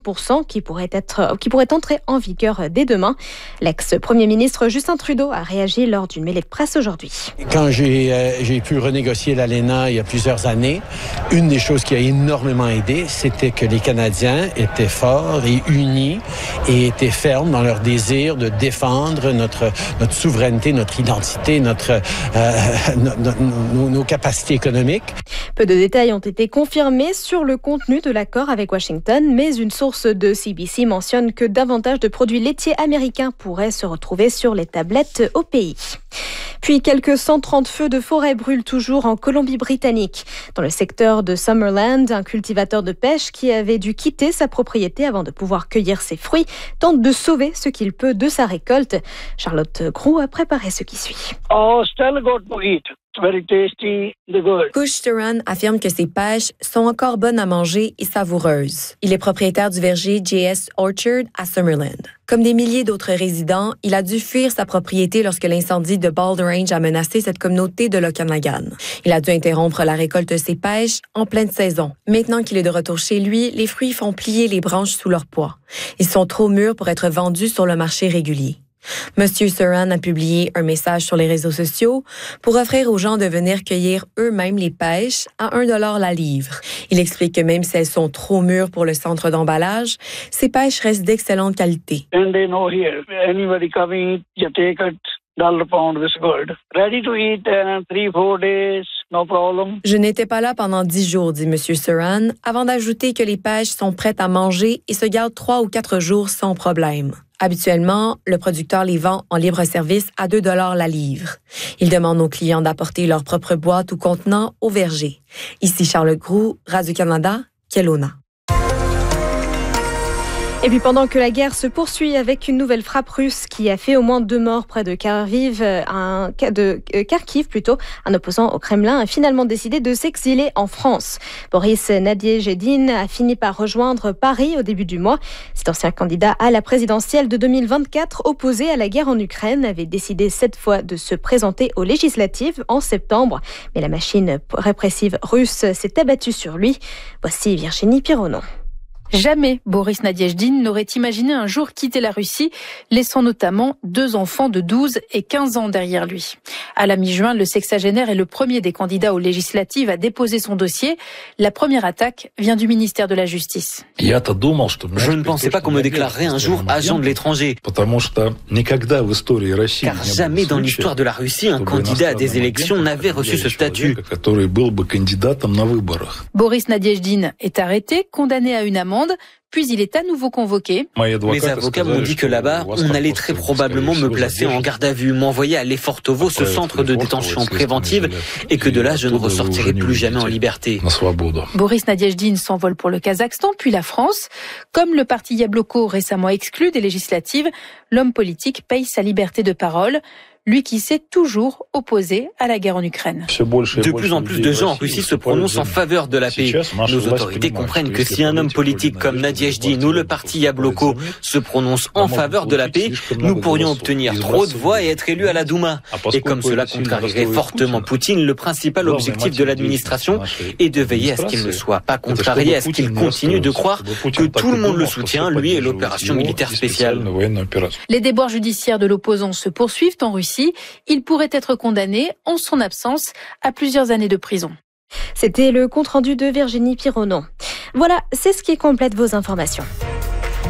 qui pourrait entrer en vigueur dès demain. L'ex-premier ministre Justin Trudeau a réagi lors d'une mêlée de presse aujourd'hui. Quand j'ai pu renégocier l'ALENA il y a plusieurs années, une des choses qui a énormément aidé, c'était que les Canadiens étaient forts et unis et étaient fermes dans leur désir de défendre notre souveraineté, notre identité, nos capacités économiques. Peu de détails ont été confirmés sur le contenu de l'accord avec Washington, mais une source de CBC mentionne que davantage de produits laitiers américains pourraient se retrouver sur les tablettes au pays. Puis quelques 130 feux de forêt brûlent toujours en Colombie-Britannique. Dans le secteur de Summerland, un cultivateur de pêche qui avait dû quitter sa propriété avant de pouvoir cueillir ses fruits tente de sauver ce qu'il peut de sa récolte. Charlotte Groux a préparé ce qui suit. Still good to eat. It's very tasty, the good. Kush Turan affirme que ses pêches sont encore bonnes à manger et savoureuses. Il est propriétaire du verger JS Orchard à Summerland. Comme des milliers d'autres résidents, il a dû fuir sa propriété lorsque l'incendie de Bald Range a menacé cette communauté de l'Okanagan. Il a dû interrompre la récolte de ses pêches en pleine saison. Maintenant qu'il est de retour chez lui, les fruits font plier les branches sous leur poids. Ils sont trop mûrs pour être vendus sur le marché régulier. Monsieur Suran a publié un message sur les réseaux sociaux pour offrir aux gens de venir cueillir eux-mêmes les pêches à 1 $ la livre. Il explique que même si elles sont trop mûres pour le centre d'emballage, ces pêches restent d'excellente qualité. And they know here, anybody coming, you take it. $1 is good. Ready to eat 3-4 days, no problem. Je n'étais pas là pendant 10 jours, dit M. Suran, avant d'ajouter que les pêches sont prêtes à manger et se gardent 3 ou 4 jours sans problème. Habituellement, le producteur les vend en libre-service à 2 $ la livre. Il demande aux clients d'apporter leur propre boîte ou contenant au verger. Ici Charlotte Groux, Radio-Canada, Kelowna. Et puis pendant que la guerre se poursuit avec une nouvelle frappe russe qui a fait au moins 2 morts près de Kharkiv, un opposant au Kremlin a finalement décidé de s'exiler en France. Boris Nadezhdin a fini par rejoindre Paris au début du mois. Cet ancien candidat à la présidentielle de 2024, opposé à la guerre en Ukraine, avait décidé cette fois de se présenter aux législatives en septembre. Mais la machine répressive russe s'est abattue sur lui. Voici Virginie Pironon. Jamais Boris Nadezhdin n'aurait imaginé un jour quitter la Russie, laissant notamment 2 enfants de 12 et 15 ans derrière lui. À la mi-juin, le sexagénaire est le premier des candidats aux législatives à déposer son dossier. La première attaque vient du ministère de la Justice. Je ne pensais pas qu'on me déclarerait un jour agent de l'étranger. Car jamais dans l'histoire de la Russie, un candidat à des élections n'avait reçu ce statut. Boris Nadezhdin est arrêté, condamné à une amende, puis il est à nouveau convoqué. Mes avocats m'ont dit que là-bas, on allait très probablement me placer en garde à vue, m'envoyer à Lefortovo, ce centre de détention préventive, et que de là, je ne ressortirai plus jamais en liberté. Boris Nadezhdin s'envole pour le Kazakhstan, puis la France. Comme le parti Yabloko récemment exclu des législatives, l'homme politique paye sa liberté de parole. Lui qui s'est toujours opposé à la guerre en Ukraine. De plus en plus de gens en Russie se prononcent en faveur de la paix. Nos autorités comprennent que si un homme politique comme Nadezhdin ou le parti Yabloko se prononce en faveur de la paix, nous pourrions obtenir trop de voix et être élus à la Douma. Et comme cela contrarierait fortement Poutine, le principal objectif de l'administration est de veiller à ce qu'il ne soit pas contrarié, à ce qu'il continue de croire que tout le monde le soutient, lui et l'opération militaire spéciale. Les déboires judiciaires de l'opposant se poursuivent en Russie. Il pourrait être condamné, en son absence, à plusieurs années de prison. C'était le compte-rendu de Virginie Pironon. Voilà, c'est ce qui complète vos informations.